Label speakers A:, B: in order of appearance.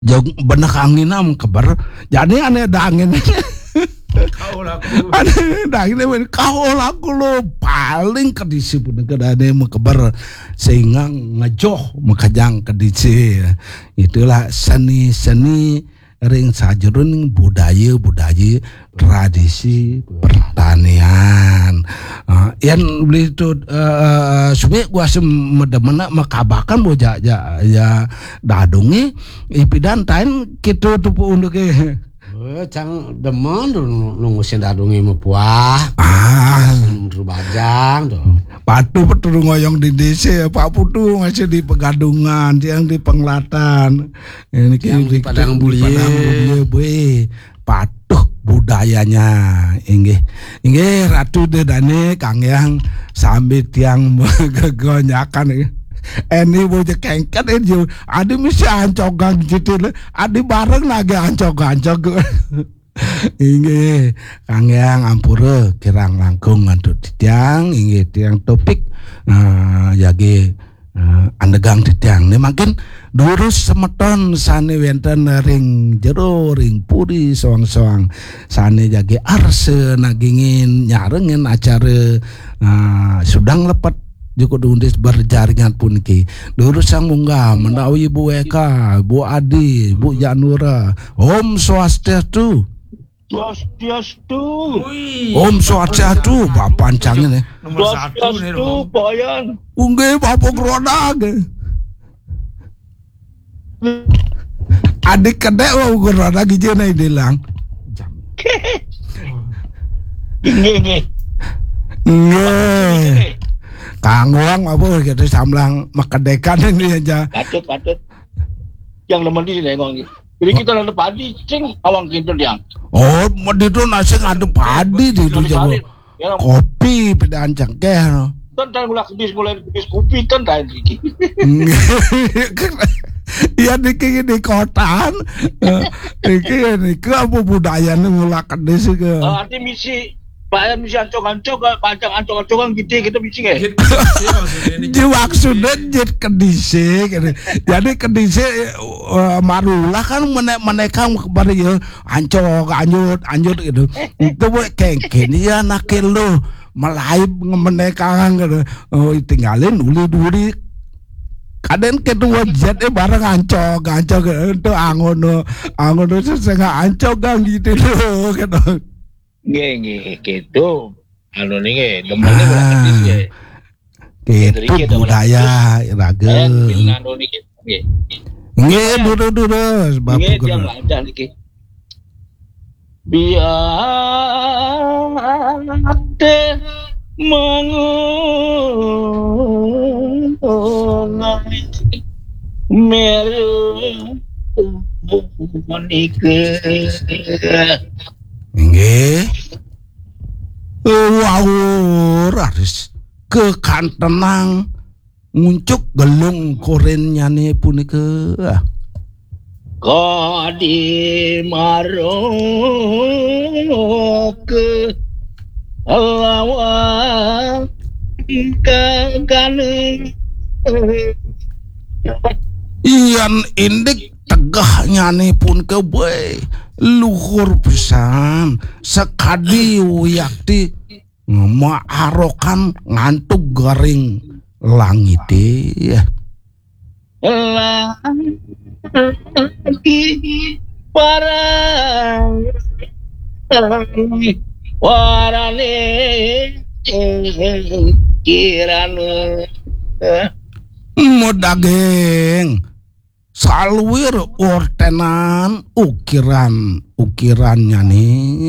A: jog benak anginam keber jadi aneh ada angin
B: Kau laku.
A: aneh ada angin kau laku lo paling kedisi pun kedane keber sehingga ngejoh makajang kedisi itulah seni ring sajurun budaya tradisi pertanian yang beli itu suwe gua semedemena makabakan boja ya dadungi ipidan tain kitu tupu untuk
C: Cang demen nunggu si dadungi mepuah rubajang tuh
A: patu petu ngoyong di desa Pak Putu ngasih di Pegadungan yang di Penglatan ini
C: yang di Padang Bulie
A: patuh budayanya inggih ratu dedane Kang Yang sambil tiang gegonyakan ini bocah kengket itu ada misi ancogan gitu ada bareng lagi ancog inggih Kang Yang ampura kirang langkung ngantuk tiang inggih tiang topik yage andegang tiang ini makin durus semeton sane wenten ring jero ring puri soang-soang sane jage arse nagingin nyarengin acara sudang lepet Joko Dundis berjaringan pun ki durus sang munggah mendawi Bu Eka, Bu Adi, Bu Janura, Om Swastiastu. Om Swastiastu, Bapak pancangnya nih.
B: Nomor 1 nih Om.
D: Bayan.
A: Ungge Bapak Rodag. Adik kedek wa ugur rodag ije na idilang.
D: Nge.
A: Kang Wang apa gitu samlang makadekan ini aja.
D: Patut. Yang lemah di sini ngomong. Jadi kita ada padi, cing awang kita diang.
A: Oh, mau itu nasi ngadu padi di itu jago. Kopi pedang cengkeh.
D: Tentang mulai kedis kopi tentang ini.
A: Iya di kotaan. Iki apa budayanya mulai kedis ke.
D: Arti misi Bayan misi ancok-ancok, pancang ancok-ancokan gitu kita misi nggak?
A: Jadi maksudnya jadi kedisi, jadi kedisi marulah kan menekang kepada ya ancok, anjut gitu. Itu buat kengken ya nakil lo melaib menekang gitu. Oh tinggalin uli kadang kedua jetnya bareng ancok itu angono sesengah ancok gang gitu loh gitu.
D: Nge gitu. Anu nih demennya berarti ya.
A: Gitu budaya ragil. Nge dulu sebab
D: nge yang lancar nih. Biar teh mengunai meru menikah.
A: Nggih. Wawur aris kekantenang nguncuk gelung koren nyane punika.
D: Kadi marok lawan kagane
A: Ian indik tegah nyane pun kebe luhur pisan sekadi yakti maarokan ngantuk garing langit ya
D: lagi parang warane kiranu
A: modageng salwir ortenan ukirannya nih